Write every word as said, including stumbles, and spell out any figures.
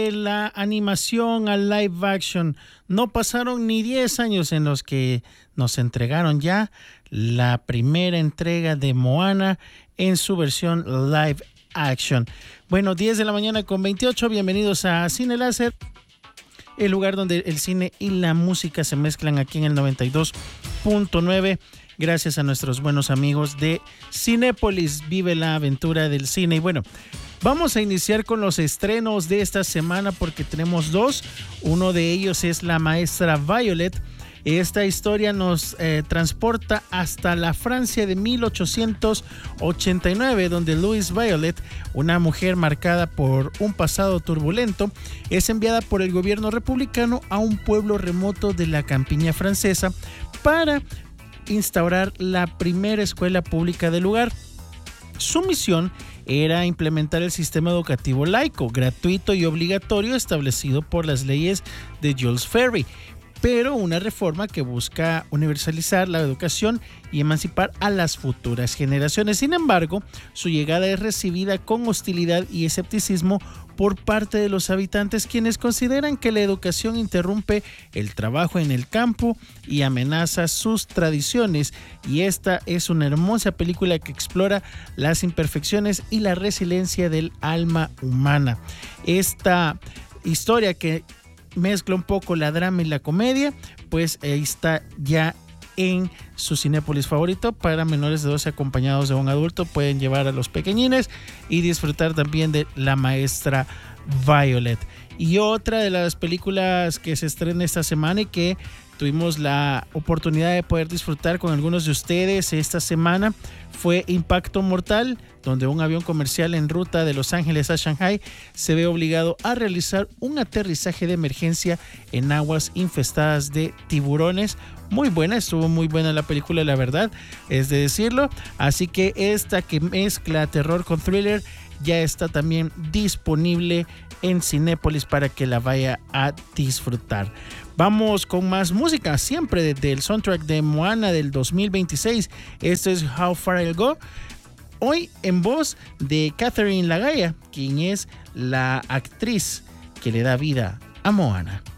la animación al live action. No pasaron ni diez años en los que nos entregaron ya la primera entrega de Moana en su versión live action. Bueno, diez de la mañana con veintiocho, bienvenidos a Cine Láser, el lugar donde el cine y la música se mezclan aquí en el noventa y dos punto nueve. Gracias a nuestros buenos amigos de Cinépolis. Vive la aventura del cine. Y bueno, vamos a iniciar con los estrenos de esta semana porque tenemos dos. Uno de ellos es La Maestra Violet. Esta historia nos eh, transporta hasta la Francia de mil ochocientos ochenta y nueve, donde Louise Violet, una mujer marcada por un pasado turbulento, es enviada por el gobierno republicano a un pueblo remoto de la campiña francesa para instaurar la primera escuela pública del lugar. Su misión era implementar el sistema educativo laico, gratuito y obligatorio establecido por las leyes de Jules Ferry, pero una reforma que busca universalizar la educación y emancipar a las futuras generaciones. Sin embargo, su llegada es recibida con hostilidad y escepticismo por parte de los habitantes, quienes consideran que la educación interrumpe el trabajo en el campo y amenaza sus tradiciones. Y esta es una hermosa película que explora las imperfecciones y la resiliencia del alma humana. Esta historia que mezcla un poco la drama y la comedia, pues ahí está ya en su Cinépolis favorito. Para menores de doce acompañados de un adulto, pueden llevar a los pequeñines y disfrutar también de La Maestra Violet. Y otra de las películas que se estrena esta semana y que tuvimos la oportunidad de poder disfrutar con algunos de ustedes esta semana fue Impacto Mortal, donde un avión comercial en ruta de Los Ángeles a Shanghai se ve obligado a realizar un aterrizaje de emergencia en aguas infestadas de tiburones. Muy buena, estuvo muy buena la película, la verdad, es de decirlo. Así que esta que mezcla terror con thriller ya está también disponible en Cinépolis para que la vaya a disfrutar. Vamos con más música, siempre desde el soundtrack de Moana del dos mil veintiséis. Esto es How Far I'll Go. Hoy en voz de Catherine Lagaya, quien es la actriz que le da vida a Moana.